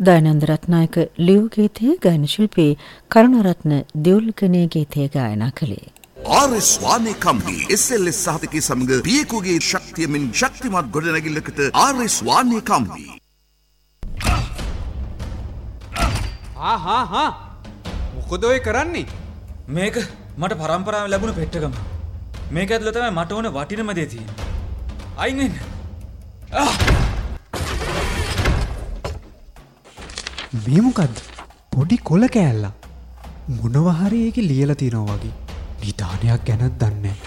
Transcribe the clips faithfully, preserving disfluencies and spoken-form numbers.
දයනන්ද රත්නායක ලියු ගීතයේ ගායන ශිල්පී කරුණරත්න දියුල්කනේ ගීතය ගායනා කළේ. R S වානේ කම්බි S L S සහතිකයේ සමග පියකුගේ ශක්තියමින් ශක්තිමත් ගොඩනැගිල්ලකට ආර් එස් වානේ කම්බි. හා හා හා මොකද ඔය කරන්නේ? මේක මට පරම්පරාවෙන් ලැබුණ පෙට්ටකම. මේක ඇතුළේ තමයි මට ඕන වටිනම දේ තියෙන්නේ. අයින් වෙන්න. මේ මොකද්ද? පොඩි කොල කෑල්ල. මොනවා හරි ඒකේ ලියලා තියෙනවා වගේ. නිදානයක් ගැනත් දන්නේ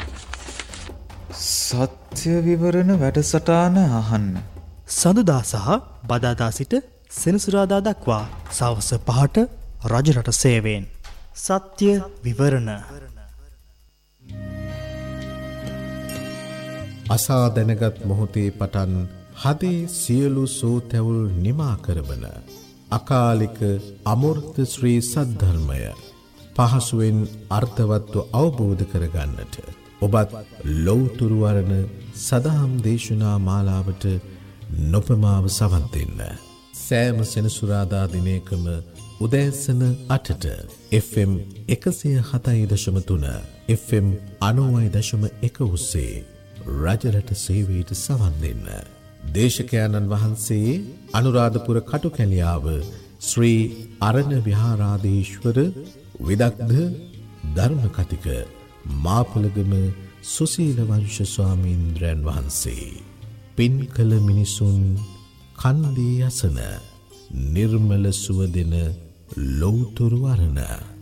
සත්‍ය විවරණ වැඩසටහන අහන්න. සඳුදා සහ බදාදා සිට සෙනසුරාදා දක්වා සවස පහට රජරට සේවයෙන් සත්‍ය විවරණ. අසා දැනගත් මොහොතේ පටන් හදේ සියලු සෝතැවුල් නිමා කරවන අකාලික අමෘත ශ්‍රී සද්ධර්මය පහසුවෙන් අර්ථවත්ව අවබෝධ කරගන්නට ඔබත් ලෞතුරු වරණ සදහම් දේශනා මාලාවට නොපමාව සවන් දෙන්න. සෑම සෙනසුරාදා දිනයකම උදෑසන අටට එෆ් එම් එකසිය හතයි දශම තුන එෆ් එම් අනූවයි දශම එක ඔස්සේ රජරට සේවයට සවන් දෙන්න. දේශකයන්න් වහන්සේ අනුරාධපුර කටුකැලියාව ශ්‍රී අරණ විහාරාධීශ්වර විදග්ධ ධර්ම කතික මාපලගම සුසීල වංශ ස්වාමීන්ද්‍රයන් වහන්සේ. පින් කළ මිනිසුන් කන්දී යසන නිර්මල සුව දෙන ලෞතුරු වරණ.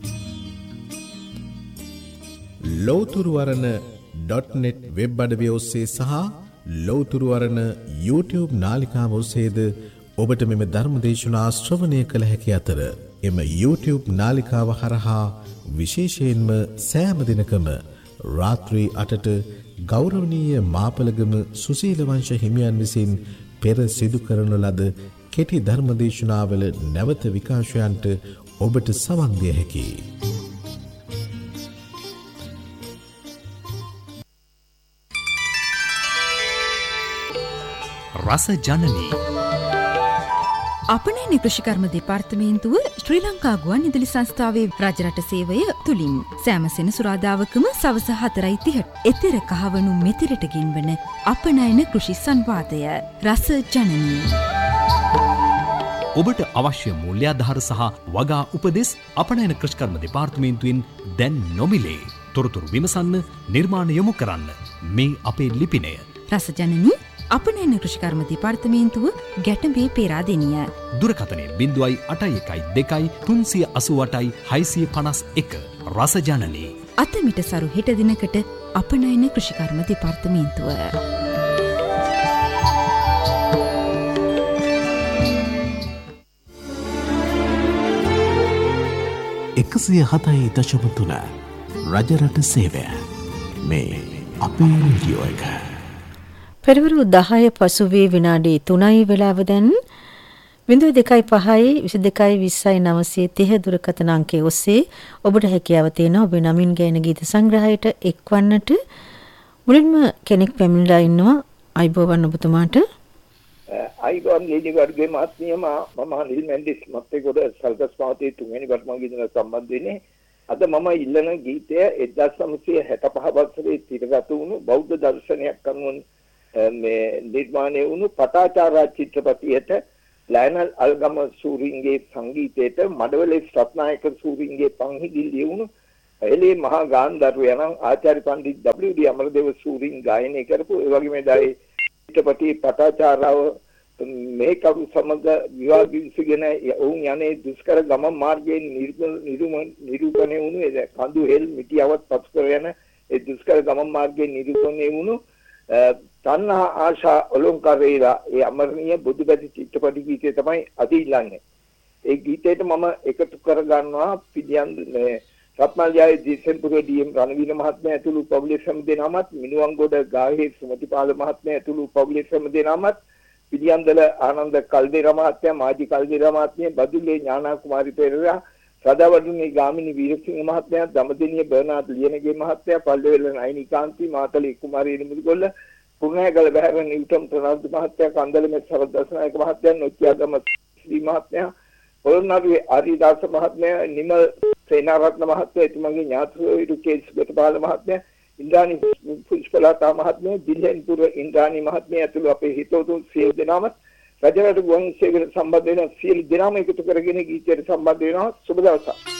ලෞතුරු වරණ ඩොට් නෙට් වෙබ් අඩවිය ඔස්සේ සහ ලෞතුරු වරණ YouTube නාලිකාව ඔස්සේද ඔබට මෙම ධර්ම දේශනා ශ්‍රවණය කළ හැකි අතර එම YouTube නාලිකාව හරහා විශේෂයෙන්ම සෑම දිනකම රාත්‍රී අටට ගෞරවනීය මාපලගම සුසීල වංශ හිමියන් විසින් පෙර සිදු කරන ලද කෙටි ධර්ම දේශනාවල නැවත විකාශයන්ට ඔබට සවන් දිය හැකියි. රස ජනනී අපනයන කෘෂිකර්ම දෙපාර්තමේන්තුව ශ්‍රී ලංකා ගුවන් විදුලි සංස්ථාවේ රජරට සේවය තුලින් සෑම සෙනසුරාදාවකම සවස හතරයි තිහට එතෙර කහවණු මෙතිරට ගෙන්වන අපනයන කෘෂි සංවාදය රස ජනනී. ඔබට අවශ්‍ය මූල්‍යාධාර සහ වගා උපදෙස් අපනයන කෘෂිකර්ම දෙපාර්තමේන්තුවෙන් දැන් නොමිලේ. තොරතුරු විමසන්න, නිර්මාණ යොමු කරන්න මේ අපේ ලිපිනය. රස ජනනී අපනයන කෘෂිකර්ම දෙපාර්තමේන්තුව ගැටඹේ පේරාදෙනිය. දුරකථනය බිංදුවයි අටයි එකයි දෙකයි තුන්සිය අසූ අටයි හයිසිය පනස් එක. රස ජනනී. අතමිට සරු හෙට දිනකට අපනයන කෘෂිකර්ම දෙපාර්තමේන්තුව. එකසිය හතයි දශම තුන රජරට සේවය. මේ අපේ රේඩියෝ එක. පෙරවරු දහය පසුවී විනාඩි තුනයි වෙලාව දැන්. බිංදුව දෙකයි පහයි විසි දෙකයි විස්සයි නවසිය තිහ දුරකථන අංකයේ ඔස්සේ ඔබට හැකියාව තියෙනවා ඔබේ නමින් ගායන ගීත සංග්‍රහයට එක්වන්නට. මුලින්ම කෙනෙක් පැමිණලා ඉන්නවා. අයිබෝවන් ඔබතුමාට. අයිබෝවන් ලීඩිගඩ්ගේ මාත්මියම මම නිල් මෙන්ඩිස් මත්තේ කොට සල්ගස් පාතේ තුන්වෙනි වර්තමාන ගීතන සම්බන්ධ වෙන්නේ. අද මම ඉල්ලන ගීතය එක්දාස් නවසිය හැට පහ වසරේ තිරගත වුණු බෞද්ධ දර්ශනයක් අනුව මේ නිර්මාණය වුණු පටාචාරා චිත්‍රපටියට ලයනල් අල්ගම සූරින්ගේ සංගීතයට මඩවලේ රත්නායක සූරින්ගේ පන්හිදිල්ලිය වුණු එළේ මහා ගාන්ධර්වය නම් ආචාර්ය පණ්ඩිත් ඩබ්ලිව් ඩී අමරදේව සූරින් ගායනය කරපු ඒ වගේම එදායි චිත්‍රපටයේ පටාචාරාව මේ කරු සමග විවාහ විසගෙන ඔවුන් යන්නේ දුෂ්කර ගමන් මාර්ගයේ නිරූපණය වුණු ඒ කඳු හෙල් මිටියවත් පසු කර යන ඒ දුෂ්කර ගමන් මාර්ගයේ නිරූපණය වුණු තණ්හා ආශා ඔලොංකාරේලා ඒ අමරණීය බුදුබැති චිත්‍රපටි ගීතය තමයි අද ඉල්ලන්නේ. ඒ ගීතයට මම එකතු කර ගන්නවා පිළියම් මේ රත්මල්ජායි දිසෙන්පුරේ ඩී එම් රණවීර මහත්මයා ඇතුළු පබ්ලිෂර් දෙනමත් මිනුවන්ගොඩ ගාහේ සුමතිපාල මහත්මයා ඇතුළු පබ්ලිෂර් දෙනමත් පිළියම්දල ආනන්ද කල්දේරා මහත්මයා මාජි කල්දේරා මහත්මිය බදුල්ලේ ඥානා කුමාරි පෙරේරා සදාවඩුනේ ගාමිණී වීරසිංහ මහත්මයා දමදෙනිය බර්නාඩ් ලියනගේ මහත්මයා පල්ලෙවෙල නයිනිකාන්ති මාතලේ කුමාරී නිමුල්ගොල්ල පුරණෑගල බහැර නිව්ටන් ප්‍රනාන්දු මහත්තයා කන්දලමේ සරදස්නායක මහත්තයා නොකියාගම ශ්‍රී මහත්මයා, පොළොන්නරුවේ ආරිදාස මහත්මයා, නිමල් සේනාරත්න මහත්මයා, එතුමගේ ඥාතිවරු කේස්ගතපාල මහත්මයා, ඉන්ද්‍රාණි පුෂ්පලතා මහත්මිය, දිල්හෙන්පුර ඉන්ද්‍රාණි මහත්මිය ඇතුළු අපේ හිතවතුන් සියලු දෙනාම රජරට ගුවන් සේවයට සම්බන්ධ වෙන සියලු දෙනාම එකතු කරගෙන ගීතයට සම්බන්ධ වෙනවා. සුබ දවසක්.